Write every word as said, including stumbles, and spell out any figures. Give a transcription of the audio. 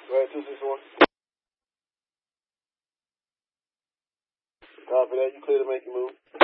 Go ahead, two six one. Copy that. You clear to make your move.